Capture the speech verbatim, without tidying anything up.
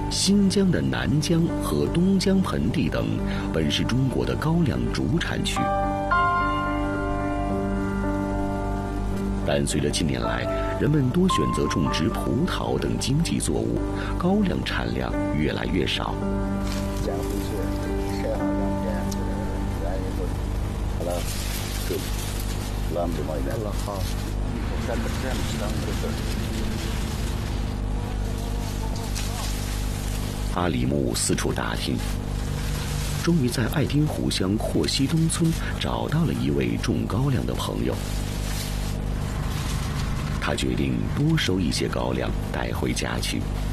新疆的南疆和东疆盆地等，本是中国的高粱主产区。但随着近年来人们多选择种植葡萄等经济作物，高粱产量越来越少。 捡回去晒上两天，完以后，好了，够，乱不毛一点了哈。咱们这样子当个事。 阿里木四处打听，终于在爱丁湖乡阔溪东村找到了一位种高粱的朋友。他决定多收一些高粱带回家去。